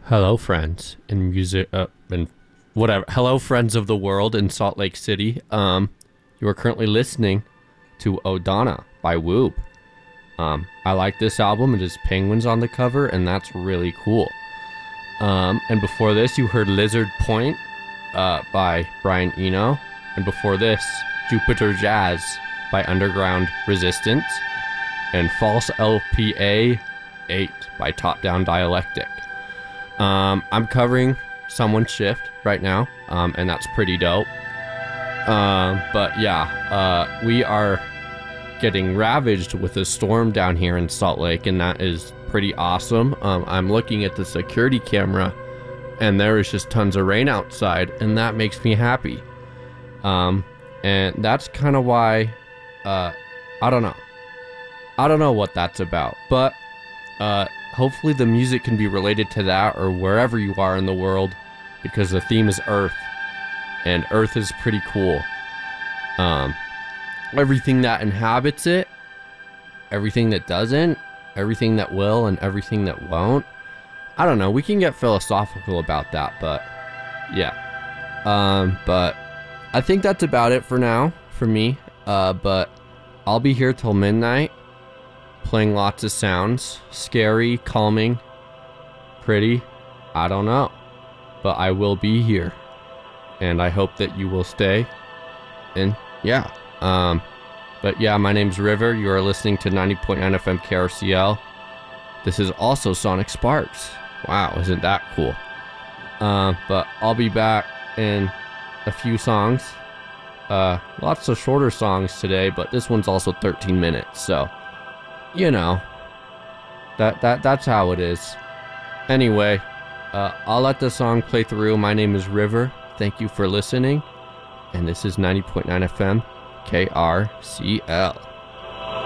Hello, friends in music and whatever. Hello, friends of the world in Salt Lake City. You are currently listening to Odana by Whoop. I like this album. It is penguins on the cover, and that's really cool. And before this, you heard Lizard Point by Brian Eno, and before this, Jupiter Jazz by Underground Resistance, and False LPA 8 by Top Down Dialectic. I'm covering someone's shift right now, and that's pretty dope. But yeah, we are getting ravaged with a storm down here in Salt Lake, and that is pretty awesome. I'm looking at the security camera, and there is just tons of rain outside, and that makes me happy. And that's kind of why, I don't know. I don't know what that's about, but hopefully the music can be related to that or wherever you are in the world, because the theme is Earth, and Earth is pretty cool. Everything that inhabits it, everything that doesn't, everything that will, and everything that won't. I don't know, we can get philosophical about that, but yeah. But I think that's about it for now, for me. But I'll be here till midnight, playing lots of sounds. Scary, calming, pretty, I don't know. But I will be here, and I hope that you will stay. And yeah. But yeah, my name's River. You are listening to 90.9 FM KRCL. This is also Sonic Sparks. Wow, isn't that cool? But I'll be back in a few songs. Lots of shorter songs today, but this one's also 13 minutes, so you know, that's how it is. Anyway, I'll let the song play through. My name is River. Thank you for listening, and this is 90.9 FM KRCL.